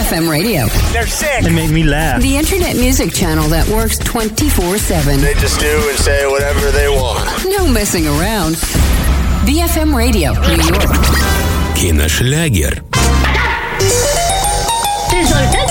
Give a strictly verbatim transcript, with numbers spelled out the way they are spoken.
F M radio. They're sick. They make me laugh. The internet music channel that works twenty-four seven. They just do and say whatever they want. No messing around. B F M Radio, New York. Киношлягер. Результат